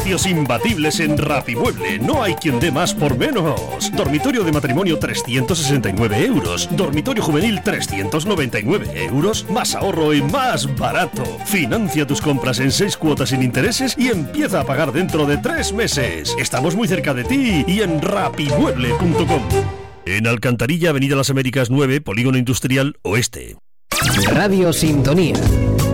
Precios imbatibles en Rapimueble. No hay quien dé más por menos. Dormitorio de matrimonio 369 euros. Dormitorio juvenil 399 euros. Más ahorro y más barato. Financia tus compras en 6 cuotas sin intereses y empieza a pagar dentro de 3 meses. Estamos muy cerca de ti y en rapimueble.com. En Alcantarilla, Avenida Las Américas 9, Polígono Industrial Oeste. Radio Sintonía.